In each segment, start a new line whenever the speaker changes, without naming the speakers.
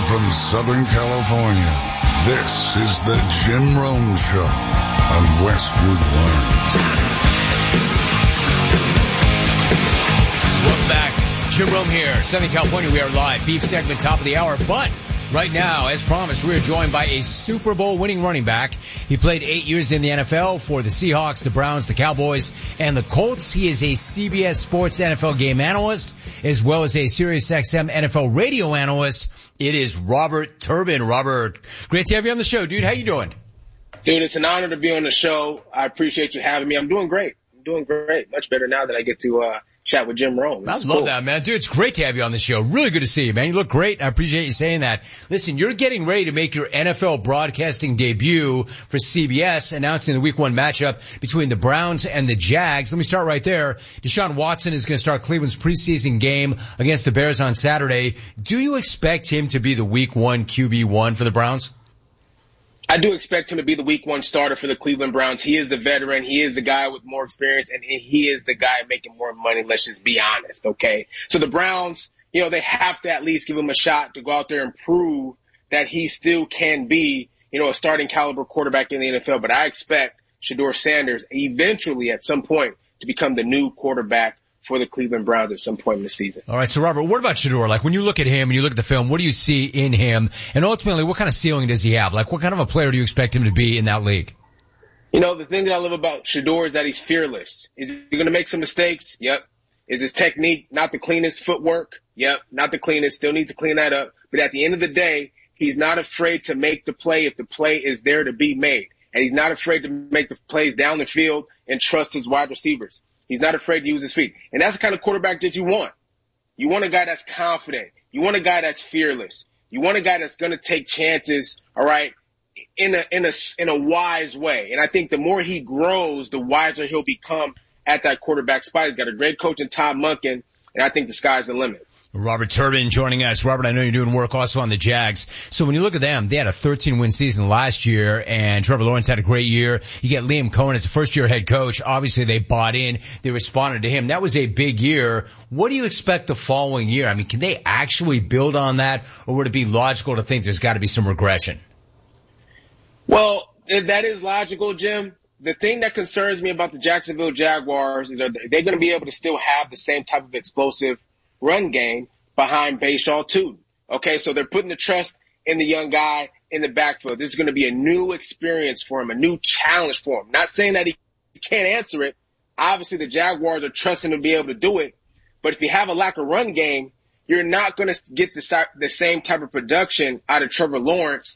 from Southern California, this is the Jim Rome Show on Westwood One.
Welcome back. Jim Rome here, Southern California. We are live. Beef segment, top of the hour. But right now, as promised, we are joined by a Super Bowl winning running back. He played 8 years in the NFL for the Seahawks, the Browns, the Cowboys, and the Colts. He is a CBS Sports NFL game analyst, as well as a SiriusXM NFL radio analyst. It is Robert Turbin. Robert, great to have you on the show, dude. How you doing?
Dude, it's an honor to be on the show. I appreciate you having me. I'm doing great. Much better now that I get to chat with Jim Rome.
I love that, man. Dude, it's great to have you on the show. Really good to see you, man. You look great. I appreciate you saying that. Listen, you're getting ready to make your NFL broadcasting debut for CBS, announcing the Week 1 matchup between the Browns and the Jags. Let me start right there. Deshaun Watson is going to start Cleveland's preseason game against the Bears on Saturday. Do you expect him to be the Week 1 QB1 for the Browns?
I do expect him to be the Week 1 starter for the Cleveland Browns. He is the veteran. He is the guy with more experience, and he is the guy making more money. Let's just be honest, okay? So the Browns, they have to at least give him a shot to go out there and prove that he still can be, a starting caliber quarterback in the NFL. But I expect Shedeur Sanders eventually at some point to become the new quarterback for the Cleveland Browns at some point in the season.
All right, so Robert, what about Shedeur? Like, when you look at him and you look at the film, what do you see in him? And ultimately, what kind of ceiling does he have? Like, what kind of a player do you expect him to be in that league?
The thing that I love about Shedeur is that he's fearless. Is he going to make some mistakes? Yep. Is his technique not the cleanest? Footwork? Yep, not the cleanest. Still needs to clean that up. But at the end of the day, he's not afraid to make the play if the play is there to be made. And he's not afraid to make the plays down the field and trust his wide receivers. He's not afraid to use his feet. And that's the kind of quarterback that you want. You want a guy that's confident. You want a guy that's fearless. You want a guy that's going to take chances, all right, in a wise way. And I think the more he grows, the wiser he'll become at that quarterback spot. He's got a great coach in Todd Monken, and I think the sky's the limit.
Robert Turbin joining us. Robert, I know you're doing work also on the Jags. So when you look at them, they had a 13-win season last year, and Trevor Lawrence had a great year. You get Liam Cohen as a first-year head coach. Obviously, they bought in. They responded to him. That was a big year. What do you expect the following year? I mean, can they actually build on that, or would it be logical to think there's got to be some regression?
Well, that is logical, Jim. The thing that concerns me about the Jacksonville Jaguars is are they going to be able to still have the same type of explosive run game behind Bashaw Tootin. Okay, so they're putting the trust in the young guy in the backfield. This is going to be a new experience for him, a new challenge for him. Not saying that he can't answer it. Obviously, the Jaguars are trusting him to be able to do it. But if you have a lack of run game, you're not going to get the same type of production out of Trevor Lawrence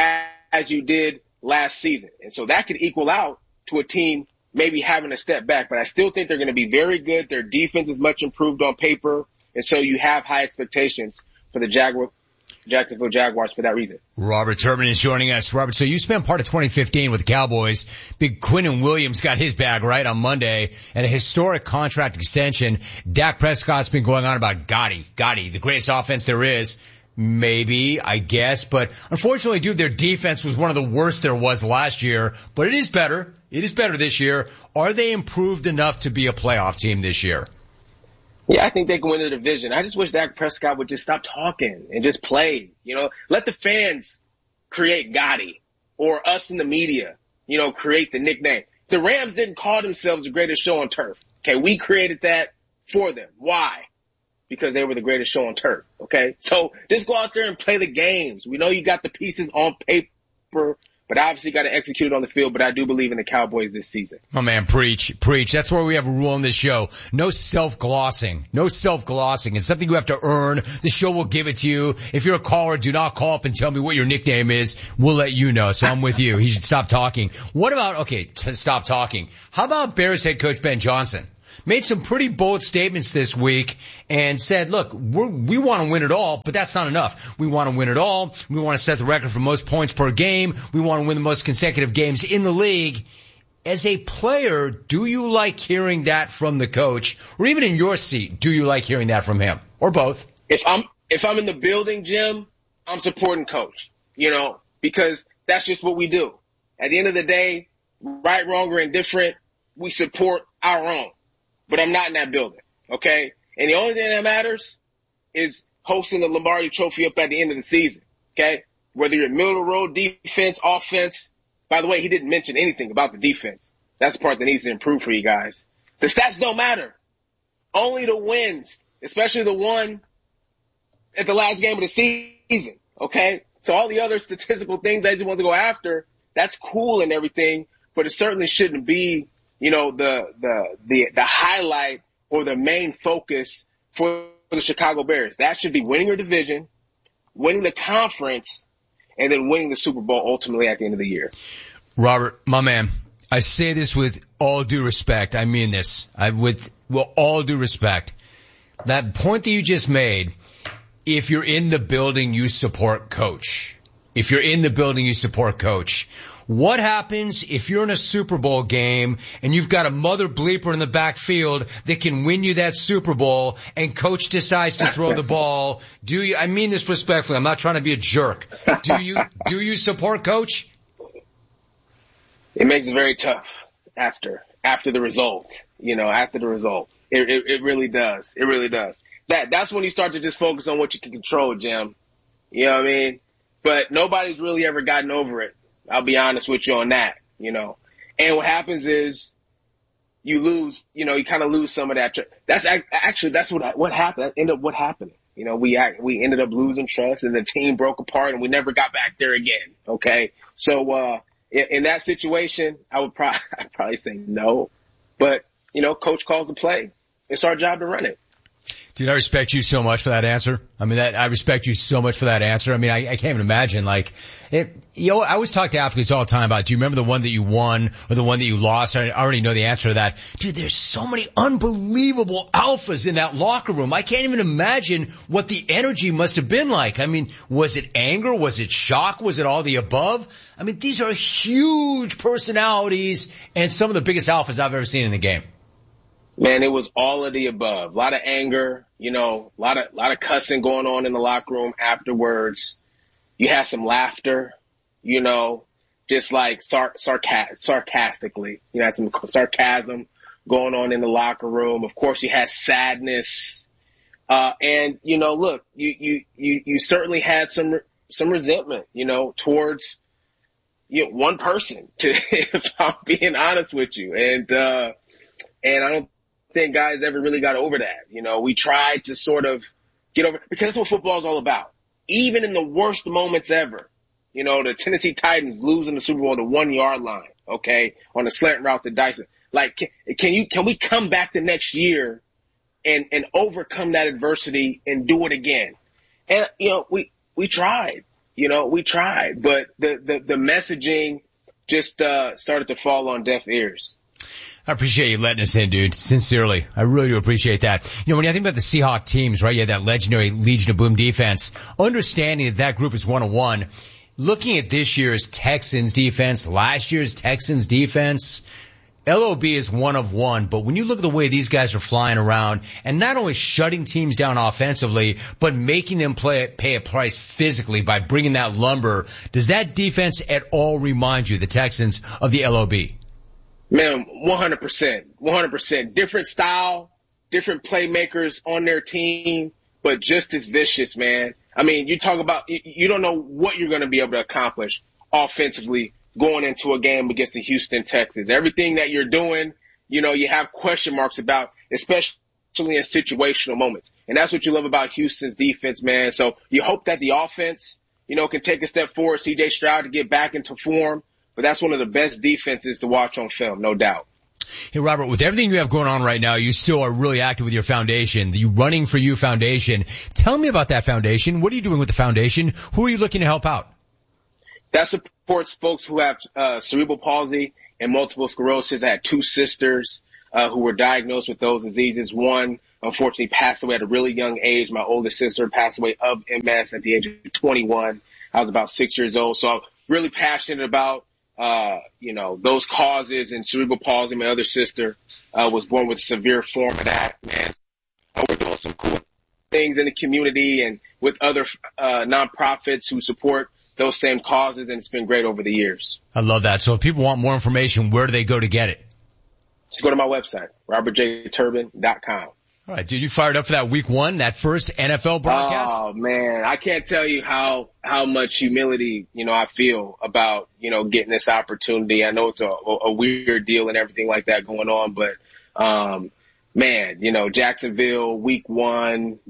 as you did last season. And so that could equal out to a team maybe having a step back. But I still think they're going to be very good. Their defense is much improved on paper. And so you have high expectations for the Jacksonville Jaguars for that reason.
Robert Turbin is joining us. Robert, so you spent part of 2015 with the Cowboys. Big Quinnen Williams got his bag right on Monday, and a historic contract extension. Dak Prescott's been going on about Gotti, the greatest offense there is. Maybe, I guess, but unfortunately, dude, their defense was one of the worst there was last year, but it is better. It is better this year. Are they improved enough to be a playoff team this year?
Yeah, I think they can win the division. I just wish Dak Prescott would just stop talking and just play. Let the fans create Gotti or us in the media, create the nickname. The Rams didn't call themselves the greatest show on turf. Okay, we created that for them. Why? Because they were the greatest show on turf. Okay, so just go out there and play the games. We know you got the pieces on paper, but obviously got to execute it on the field. But I do believe in the Cowboys this season.
Oh man, preach. That's why we have a rule on this show. No self-glossing. It's something you have to earn. The show will give it to you. If you're a caller, do not call up and tell me what your nickname is. We'll let you know. So I'm with you. He should stop talking. What about, stop talking. How about Bears head coach Ben Johnson? Made some pretty bold statements this week and said, look, we want to win it all, but that's not enough. We want to win it all. We want to set the record for most points per game. We want to win the most consecutive games in the league. As a player, do you like hearing that from the coach? Or even in your seat, do you like hearing that from him? Or both?
If I'm in the building, Jim, I'm supporting coach, because that's just what we do. At the end of the day, right, wrong, or indifferent, we support our own. But I'm not in that building, okay? And the only thing that matters is hosting the Lombardi Trophy up at the end of the season. Okay? Whether you're middle of the road, defense, offense. By the way, he didn't mention anything about the defense. That's the part that needs to improve for you guys. The stats don't matter. Only the wins, especially the one at the last game of the season. Okay? So all the other statistical things that you want to go after, that's cool and everything, but it certainly shouldn't be, the highlight or the main focus for the Chicago Bears. That should be winning your division, winning the conference, and then winning the Super Bowl ultimately at the end of the year.
Robert, my man, I say this with all due respect. I mean this. With all due respect. That point that you just made, if you're in the building, you support coach. If you're in the building, you support coach. What happens if you're in a Super Bowl game and you've got a mother bleeper in the backfield that can win you that Super Bowl and coach decides to throw the ball? I mean this respectfully. I'm not trying to be a jerk. Do you support coach?
It makes it very tough after the result, after the result. It really does. It really does. That's when you start to just focus on what you can control, Jim. You know what I mean? But nobody's really ever gotten over it. I'll be honest with you on that, And what happens is you lose, you kind of lose some of that. That's what happened. That ended up what happened. We ended up losing trust and the team broke apart and we never got back there again. Okay. So, in that situation, I'd probably say no, but coach calls the play. It's our job to run it.
Dude, I respect you so much for that answer. I mean, I respect you so much for that answer. I mean, I can't even imagine, I always talk to athletes all the time about, do you remember the one that you won or the one that you lost? I already know the answer to that. Dude, there's so many unbelievable alphas in that locker room. I can't even imagine what the energy must have been like. I mean, was it anger? Was it shock? Was it all the above? I mean, these are huge personalities and some of the biggest alphas I've ever seen in the game.
Man, it was all of the above. A lot of anger, a lot of cussing going on in the locker room afterwards. You had some laughter, just like sarcastically. You had some sarcasm going on in the locker room. Of course, you had sadness. And look, you certainly had some resentment, towards one person, if I'm being honest with you. And I don't think guys ever really got over that. We tried to sort of get over, because that's what football is all about. Even in the worst moments ever, the Tennessee Titans losing the Super Bowl at the 1 yard line, okay, on a slant route to Dyson. Can we come back the next year and overcome that adversity and do it again? And, we tried, but the messaging just, started to fall on deaf ears.
I appreciate you letting us in, dude. Sincerely. I really do appreciate that. When you think about the Seahawks teams, right, you had that legendary Legion of Boom defense, understanding that group is 1-1, looking at this year's Texans defense, last year's Texans defense, LOB is 1-1, but when you look at the way these guys are flying around and not only shutting teams down offensively, but making them pay a price physically by bringing that lumber, does that defense at all remind you, the Texans, of the LOB?
Man, 100%. Different style, different playmakers on their team, but just as vicious, man. I mean, you talk about, you don't know what you're going to be able to accomplish offensively going into a game against the Houston Texans. Everything that you're doing, you have question marks about, especially in situational moments. And that's what you love about Houston's defense, man. So you hope that the offense, can take a step forward, C.J. Stroud to get back into form. But that's one of the best defenses to watch on film, no doubt.
Hey, Robert, with everything you have going on right now, you still are really active with your foundation, the Running for You Foundation. Tell me about that foundation. What are you doing with the foundation? Who are you looking to help out?
That supports folks who have cerebral palsy and multiple sclerosis. I had two sisters who were diagnosed with those diseases. One, unfortunately, passed away at a really young age. My oldest sister passed away of MS at the age of 21. I was about 6 years old. So I'm really passionate about those causes, and cerebral palsy. My other sister was born with a severe form of that, man. We're doing some cool things in the community and with other nonprofits who support those same causes, and it's been great over the years.
I love that. So if people want more information, where do they go to get it?
Just go to my website, robertjturbin.com.
All right, dude, you fired up for that week 1, that first NFL broadcast?
Oh man, I can't tell you how much humility, I feel about, getting this opportunity. I know it's a weird deal and everything like that going on, but, man, Jacksonville week 1,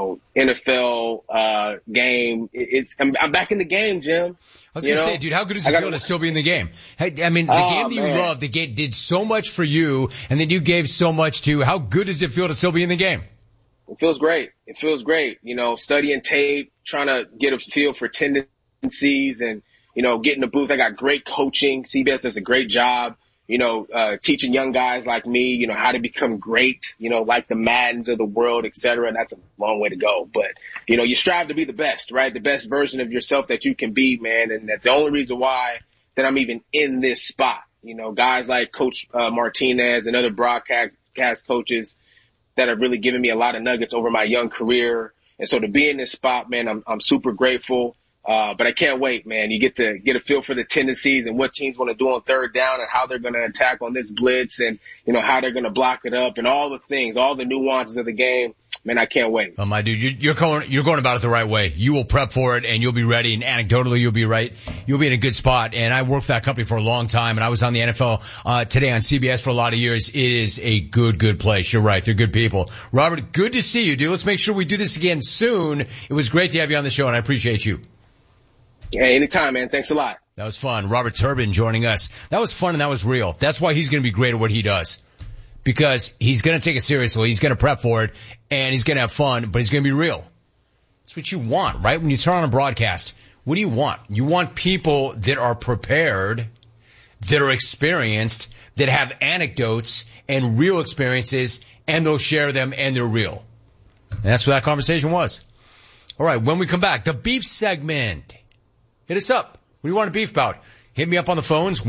NFL, game. I'm back in the game, Jim.
I was going to say, dude, how good does it feel to still be in the game? Hey, I mean, the game that you love, the game did so much for you, and then you gave so much to. How good does it feel to still be in the game?
It feels great. It feels great. Studying tape, trying to get a feel for tendencies and, get in the booth. I got great coaching. CBS does a great job, teaching young guys like me, how to become great, like the Maddens of the world, et cetera. That's a long way to go. But, you strive to be the best, right? The best version of yourself that you can be, man. And that's the only reason why that I'm even in this spot. Guys like Coach Martinez and other broadcast coaches that have really given me a lot of nuggets over my young career. And so to be in this spot, man, I'm super grateful. But I can't wait, man. You get to get a feel for the tendencies and what teams want to do on third down and how they're going to attack on this blitz and, how they're going to block it up and all the things, all the nuances of the game. Man, I can't wait.
Oh, my dude, you're going about it the right way. You will prep for it and you'll be ready. And anecdotally, you'll be right. You'll be in a good spot. And I worked for that company for a long time. And I was on the NFL, today on CBS for a lot of years. It is a good place. You're right. They're good people. Robert, good to see you, dude. Let's make sure we do this again soon. It was great to have you on the show and I appreciate you.
Hey, anytime, man. Thanks a lot.
That was fun. Robert Turbin joining us. That was fun and that was real. That's why he's going to be great at what he does. Because he's going to take it seriously. He's going to prep for it and he's going to have fun, but he's going to be real. That's what you want, right? When you turn on a broadcast, what do you want? You want people that are prepared, that are experienced, that have anecdotes and real experiences and they'll share them and they're real. And that's what that conversation was. All right. When we come back, the beef segment. Hit us up. What do you want to beef about? Hit me up on the phones,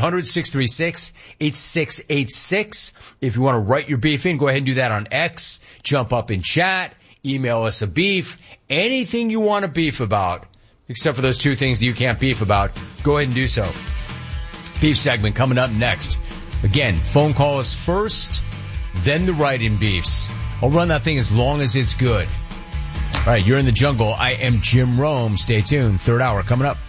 1-800-636-8686. If you want to write your beef in, go ahead and do that on X. Jump up in chat. Email us a beef. Anything you want to beef about, except for those 2 things that you can't beef about, go ahead and do so. Beef segment coming up next. Again, phone call us first, then the write-in beefs. I'll run that thing as long as it's good. All right, you're in the jungle. I am Jim Rome. Stay tuned. Third hour coming up.